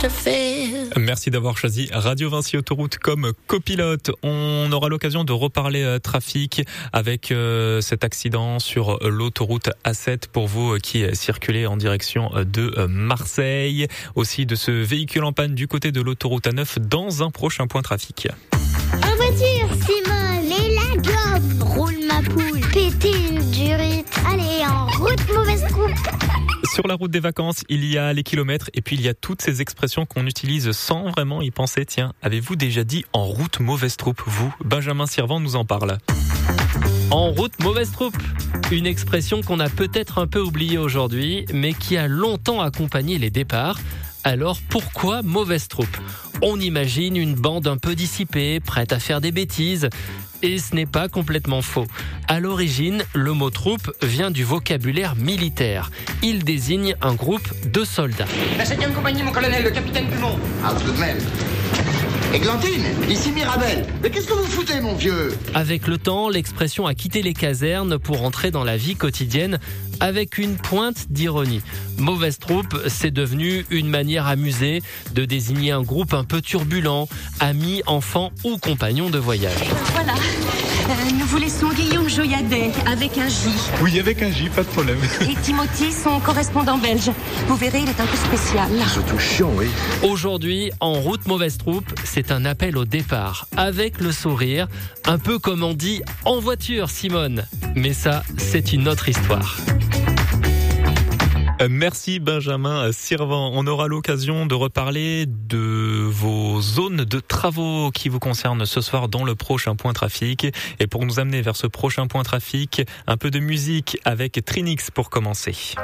te faire. Merci d'avoir choisi Radio Vinci Autoroute comme copilote. On aura l'occasion de reparler trafic avec cet accident sur l'autoroute A7 pour vous qui circulez en direction de Marseille. Aussi de ce véhicule en panne du côté de l'autoroute A9 dans un prochain point trafic. En voiture, Simone, et la gomme, roule ma poule, péter une durite, allez en route, mauvaise coupe. Sur la route des vacances, il y a les kilomètres et puis il y a toutes ces expressions qu'on utilise sans vraiment y penser. Tiens, avez-vous déjà dit en route mauvaise troupe, vous ? Benjamin Sirvent nous en parle. En route mauvaise troupe, une expression qu'on a peut-être un peu oubliée aujourd'hui, mais qui a longtemps accompagné les départs. Alors pourquoi mauvaise troupe ? On imagine une bande un peu dissipée, prête à faire des bêtises. Et ce n'est pas complètement faux. À l'origine, le mot troupe vient du vocabulaire militaire. Il désigne un groupe de soldats. La 7e compagnie, mon colonel, le capitaine Dumont. Ah, tout de même. Églantine, ici Mirabel. Mais qu'est-ce que vous foutez, mon vieux ? Avec le temps, l'expression a quitté les casernes pour entrer dans la vie quotidienne avec une pointe d'ironie. Mauvaise troupe, c'est devenu une manière amusée de désigner un groupe un peu turbulent, amis, enfants ou compagnons de voyage. Voilà, nous vous laissons Guillaume Joyadet avec un J. Oui, avec un J, pas de problème. Et Timothy, son correspondant belge. Vous verrez, il est un peu spécial. Surtout chiant, oui. Aujourd'hui, en route mauvaise troupe, c'est un appel au départ, avec le sourire, un peu comme on dit en voiture, Simone. Mais ça, c'est une autre histoire. Merci Benjamin Sirvent. On aura l'occasion de reparler de vos zones de travaux qui vous concernent ce soir dans le prochain point trafic. Et pour nous amener vers ce prochain point trafic, un peu de musique avec Trinix pour commencer.